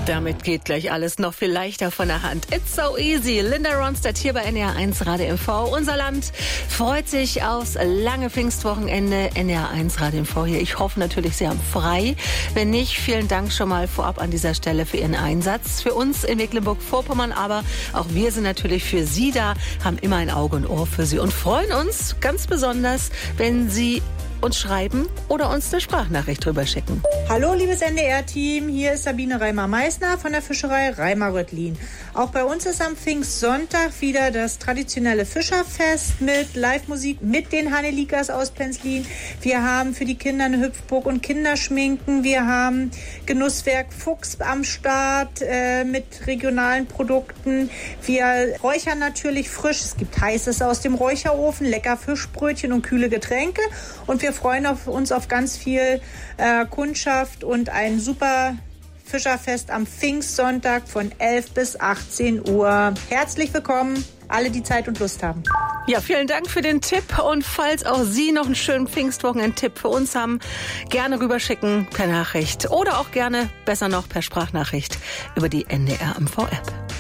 Damit geht gleich alles noch viel leichter von der Hand. It's so easy. Linda Ronstadt hier bei NDR 1 Radio MV. Unser Land freut sich aufs lange Pfingstwochenende. NDR 1 Radio MV hier. Ich hoffe natürlich, Sie haben frei. Wenn nicht, vielen Dank schon mal vorab an dieser Stelle für Ihren Einsatz. Für uns in Mecklenburg-Vorpommern, aber auch wir sind natürlich für Sie da, haben immer ein Auge und Ohr für Sie und freuen uns ganz besonders, wenn Sie uns schreiben oder uns eine Sprachnachricht drüber schicken. Hallo liebes NDR-Team, hier ist Sabine Reimer-Meissner von der Fischerei Reimer-Röttlin. Auch bei uns ist am Pfingstsonntag wieder das traditionelle Fischerfest mit Live-Musik mit den Hannelikas aus Penzlin. Wir haben für die Kinder eine Hüpfburg und Kinderschminken. Wir haben Genusswerk Fuchs am Start mit regionalen Produkten. Wir räuchern natürlich frisch. Es gibt Heißes aus dem Räucherofen, lecker Fischbrötchen und kühle Getränke. Und wir freuen uns auf ganz viel Kundschaft und ein super Fischerfest am Pfingstsonntag von 11 bis 18 Uhr. Herzlich willkommen, alle, die Zeit und Lust haben. Ja, vielen Dank für den Tipp. Und falls auch Sie noch einen schönen Pfingstwochenend-Tipp für uns haben, gerne rüberschicken per Nachricht oder auch gerne, besser noch, per Sprachnachricht über die NDR MV-App.